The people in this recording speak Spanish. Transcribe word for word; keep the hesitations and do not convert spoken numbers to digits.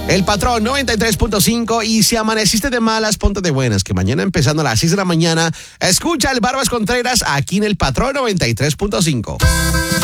El Patrón noventa y tres punto cinco, y si amaneciste de malas, ponte de buenas, que mañana empezando a las seis de la mañana, escucha el Barbas Contreras aquí en El Patrón noventa y tres punto cinco.